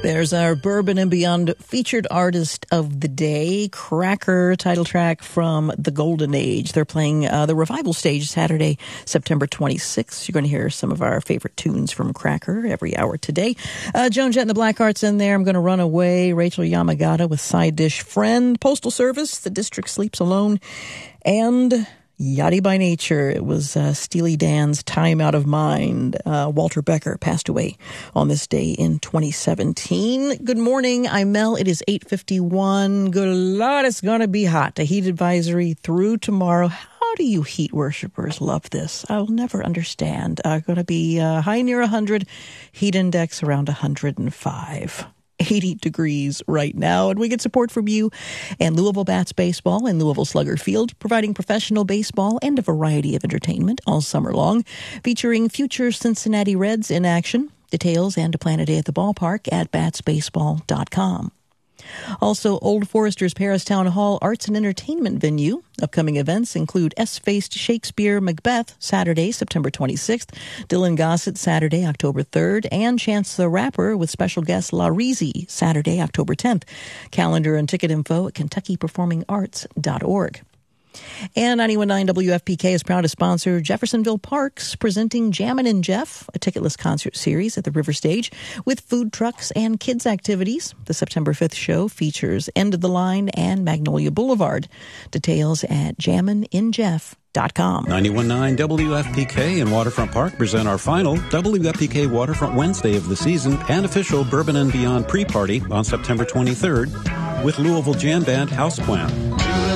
There's our Bourbon and Beyond featured artist of the day, Cracker, title track from The Golden Age. They're playing the Revival Stage Saturday, September 26th. You're going to hear some of our favorite tunes from Cracker every hour today. Joan Jett and the Blackhearts in there. I'm going to Run Away. Rachel Yamagata with Side Dish Friend. Postal Service, The District Sleeps Alone. And Yachty by Nature. It was Steely Dan's Time Out of Mind. Walter Becker passed away on this day in 2017. Good morning. I'm Mel. It is 8:51. Good Lord, it's going to be hot. A heat advisory through tomorrow. How do you heat worshipers love this? I'll never understand. Going to be high near 100. Heat index around 105. 80 degrees right now, and we get support from you and Louisville Bats Baseball and Louisville Slugger Field, providing professional baseball and a variety of entertainment all summer long, featuring future Cincinnati Reds in action. Details and to plan a day at the ballpark at batsbaseball.com. Also, Old Foresters Paris Town Hall Arts and Entertainment Venue. Upcoming events include S-Faced Shakespeare Macbeth, Saturday, September 26th, Dylan Gossett, Saturday, October 3rd, and Chance the Rapper with special guest La Reezy, Saturday, October 10th. Calendar and ticket info at KentuckyPerformingArts.org. And 91.9 WFPK is proud to sponsor Jeffersonville Parks, presenting Jammin' and Jeff, a ticketless concert series at the River Stage with food trucks and kids' activities. The September 5th show features End of the Line and Magnolia Boulevard. Details at jamminandjeff.com. 91.9 WFPK and Waterfront Park present our final WFPK Waterfront Wednesday of the season and official Bourbon and Beyond pre-party on September 23rd with Louisville Jam Band Houseplant.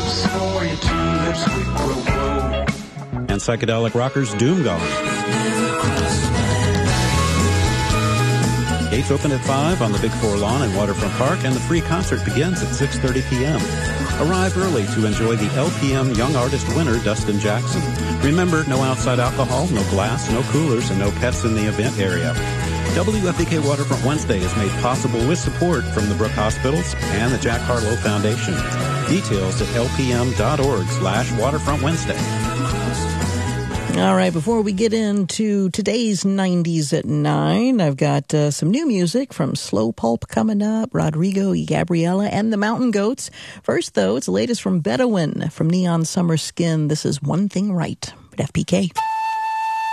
And psychedelic rockers Doomgone. Gates open at 5 on the Big Four Lawn in Waterfront Park, and the free concert begins at 6:30 p.m. Arrive early to enjoy the LPM Young Artist winner, Dustin Jackson. Remember, no outside alcohol, no glass, no coolers, and no pets in the event area. WFPK Waterfront Wednesday is made possible with support from the Brook Hospitals and the Jack Harlow Foundation. Details at lpm.org/Waterfront Wednesday. All right, before we get into today's 90s at 9, I've got some new music from Slow Pulp coming up, Rodrigo y Gabriela and the Mountain Goats. First, though, it's the latest from Bedouin from Neon Summer Skin. This is One Thing Right at FPK.